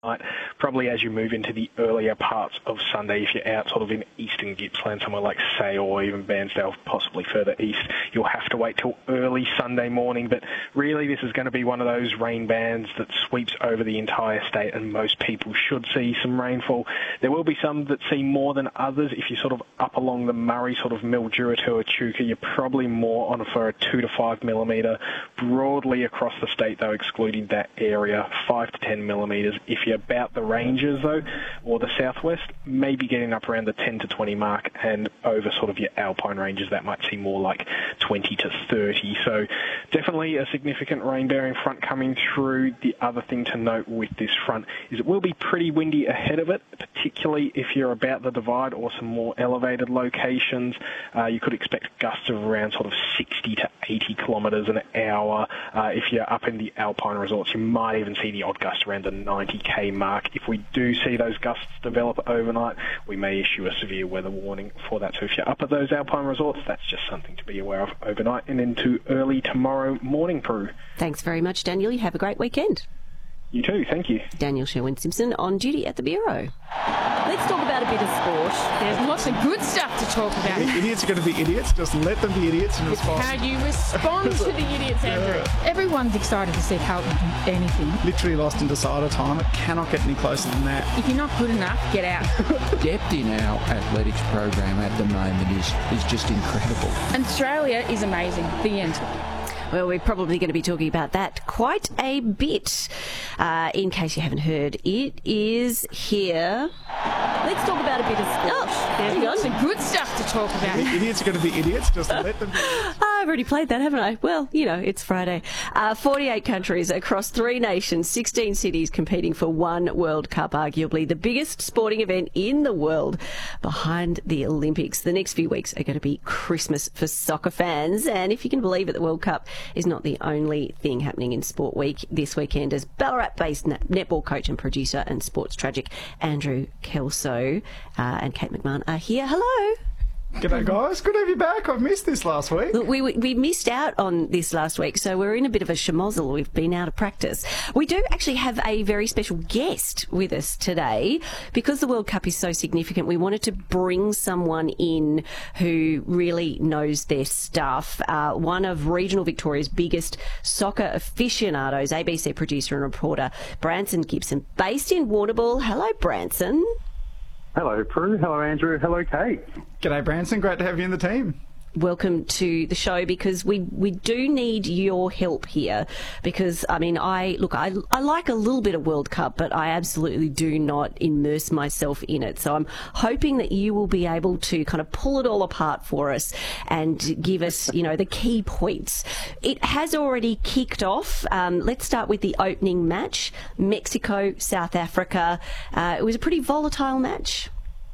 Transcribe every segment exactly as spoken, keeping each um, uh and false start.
Probably as you move into the earlier parts of Sunday, if you're out sort of in eastern Gippsland, somewhere like Sale or even Bairnsdale, possibly further east, you'll have to wait till early Sunday morning. But really, this is going to be one of those rain bands that sweeps over the entire state, and most people should see some rainfall. There will be some that see more than others. If you're sort of up along the Murray, sort of Mildura to Echuca, you're probably more on for a two to five millimetre. Broadly across the state, though, excluding that area, five to ten millimetres. If you're about the ranges, though, or the southwest, maybe getting up around the ten to twenty mark, and over sort of your alpine ranges, that might see more like twenty to thirty. So definitely a significant rain-bearing front coming through. The other thing to note with this front is it will be pretty windy ahead of it, particularly if you're about the Divide or some more elevated locations. Uh, you could expect gusts of around sort of sixty to eighty kilometres an hour. Uh, if you're up in the alpine resorts, you might even see the odd gust around the ninety k mark. If we do see those gusts develop overnight, we may issue a severe weather warning for that. So if you're up at those alpine resorts, that's just something to be aware of overnight and into early tomorrow morning, Prue. Thanks very much, Daniel. You have a great weekend. You too, thank you. Daniel Sherwin-Simpson on duty at the Bureau. Let's talk about a bit of sport. There's lots of good stuff to talk about. Idiots are going to be idiots. Just let them be idiots and It's respond. how you respond to the idiots, Andrew. Yeah. Everyone's excited to see Carlton do anything. Literally lost in decider time. It cannot get any closer than that. If you're not good enough, get out. Depth in our athletics program at the moment is, is just incredible. And Australia is amazing. The end. Well, we're probably going to be talking about that quite a bit. Uh, in case you haven't heard, it is here. Let's talk about a bit of sport. Oh, there's lots of good stuff to talk about. Idiots are going to be idiots. Just let them be idiots. I've already played that, haven't I? Well, you know, it's Friday. Uh, forty-eight countries across three nations, sixteen cities competing for one World Cup, arguably the biggest sporting event in the world behind the Olympics. The next few weeks are going to be Christmas for soccer fans. And if you can believe it, the World Cup is not the only thing happening in Sport Week this weekend, as Ballarat-based netball coach and producer and sports tragic Andrew Kelso uh, and Kate McMahon are here. Hello. G'day, guys. Good to have you back. I've missed this last week. Look, we, we missed out on this last week, so we're in a bit of a schmozzle. We've been out of practice. We do actually have a very special guest with us today. Because the World Cup is so significant, we wanted to bring someone in who really knows their stuff. Uh, one of regional Victoria's biggest soccer aficionados, A B C producer and reporter, Branson Gibson, based in Warrnambool. Hello, Branson. Hello, Prue. Hello, Andrew. Hello, Kate. G'day, Branson. Great to have you in the team. Welcome to the show, because we, we do need your help here, because, I mean, I look, I, I like a little bit of World Cup, but I absolutely do not immerse myself in it. So I'm hoping that you will be able to kind of pull it all apart for us and give us, you know, the key points. It has already kicked off. Um, let's start with the opening match, Mexico, South Africa. Uh, it was a pretty volatile match.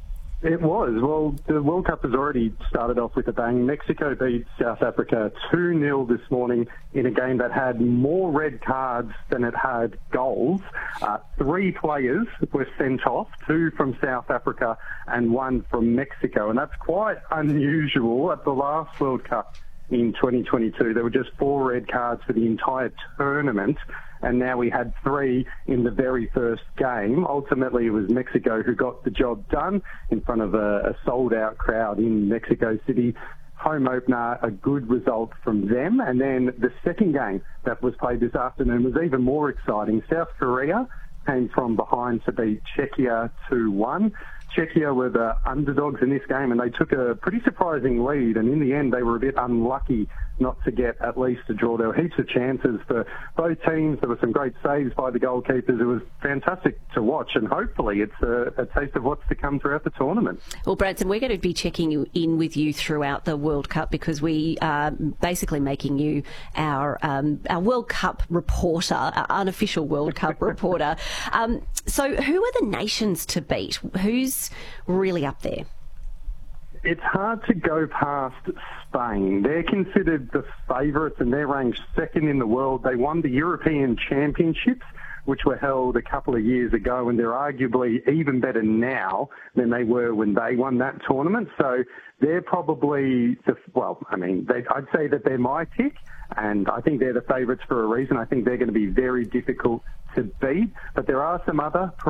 It was. Well, the World Cup has already started off with a bang. Mexico beat South Africa two nil this morning in a game that had more red cards than it had goals. Uh, three players were sent off, two from South Africa and one from Mexico. And that's quite unusual. At the last World Cup in twenty twenty-two, there were just four red cards for the entire tournament. And now we had three in the very first game. Ultimately, it was Mexico who got the job done in front of a, a sold-out crowd in Mexico City. Home opener, a good result from them. And then the second game that was played this afternoon was even more exciting. South Korea came from behind to beat Czechia two one. Czechia were the underdogs in this game, and they took a pretty surprising lead, and in the end they were a bit unlucky not to get at least a draw. There were heaps of chances for both teams. There were some great saves by the goalkeepers. It was fantastic to watch, and hopefully it's a, a taste of what's to come throughout the tournament. Well, Branson, we're going to be checking you in with you throughout the World Cup, because we are basically making you our um, our World Cup reporter, our unofficial World Cup reporter. Um, so who are the nations to beat? Who's really up there? It's hard to go past Spain. They're considered the favourites and they're ranked second in the world. They won the European Championships, which were held a couple of years ago, and they're arguably even better now than they were when they won that tournament. So they're probably, the, well, I mean, they, I'd say that they're my pick, and I think they're the favourites for a reason. I think they're going to be very difficult to beat, but there are some other